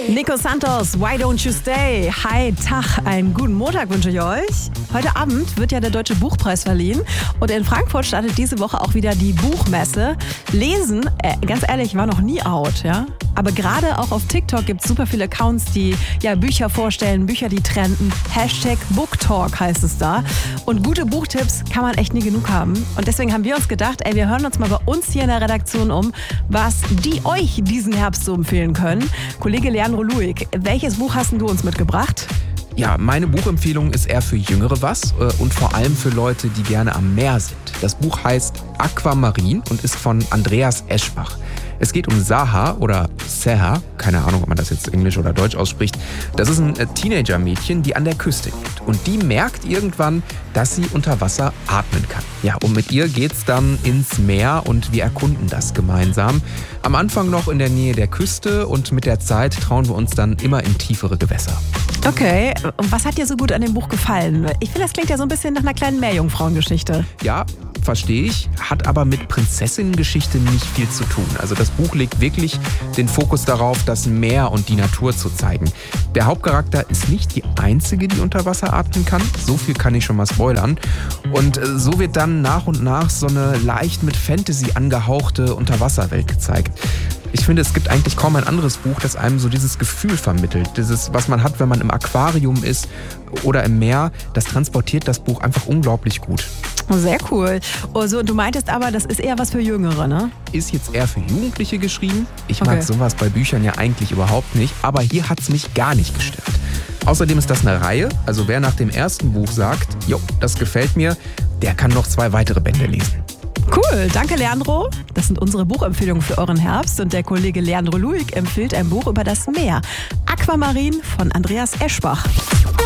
Nico Santos, Why Don't You Stay? Hi, Tag, einen guten Montag wünsche ich euch. Heute Abend wird ja der Deutsche Buchpreis verliehen und in Frankfurt startet diese Woche auch wieder die Buchmesse. Lesen, ganz ehrlich, war noch nie out, ja? Aber gerade auch auf TikTok gibt es super viele Accounts, die ja Bücher vorstellen, Bücher, die trenden. #BookTalk heißt es da. Und gute Buchtipps kann man echt nie genug haben. Und deswegen haben wir uns gedacht, wir hören uns mal bei uns hier in der Redaktion um, was die euch diesen Herbst so empfehlen können. Kollege Leandro Luig, welches Buch hast du uns mitgebracht? Ja, meine Buchempfehlung ist eher für Jüngere und vor allem für Leute, die gerne am Meer sind. Das Buch heißt Aquamarin und ist von Andreas Eschbach. Es geht um Saha oder Seha, keine Ahnung, ob man das jetzt Englisch oder Deutsch ausspricht. Das ist ein Teenager-Mädchen, die an der Küste lebt. Und die merkt irgendwann, dass sie unter Wasser atmen kann. Ja, und mit ihr geht's dann ins Meer und wir erkunden das gemeinsam. Am Anfang noch in der Nähe der Küste und mit der Zeit trauen wir uns dann immer in tiefere Gewässer. Okay, und was hat dir so gut an dem Buch gefallen? Ich finde, das klingt ja so ein bisschen nach einer kleinen Meerjungfrauengeschichte. Ja, verstehe ich, hat aber mit Prinzessinnengeschichte nicht viel zu tun. Also das Buch legt wirklich den Fokus darauf, das Meer und die Natur zu zeigen. Der Hauptcharakter ist nicht die einzige, die unter Wasser atmen kann. So viel kann ich schon mal spoilern. Und so wird dann nach und nach so eine leicht mit Fantasy angehauchte Unterwasserwelt gezeigt. Ich finde, es gibt eigentlich kaum ein anderes Buch, das einem so dieses Gefühl vermittelt. Dieses, was man hat, wenn man im Aquarium ist oder im Meer, das transportiert das Buch einfach unglaublich gut. Sehr cool. Also, du meintest aber, das ist eher was für Jüngere, ne? Ist jetzt eher für Jugendliche geschrieben. Ich mag sowas bei Büchern ja eigentlich überhaupt nicht, aber hier hat es mich gar nicht gestört. Außerdem ist das eine Reihe, also wer nach dem ersten Buch sagt, jo, das gefällt mir, der kann noch 2 weitere Bände lesen. Cool, danke Leandro. Das sind unsere Buchempfehlungen für euren Herbst und der Kollege Leandro Luig empfiehlt ein Buch über das Meer. Aquamarin von Andreas Eschbach.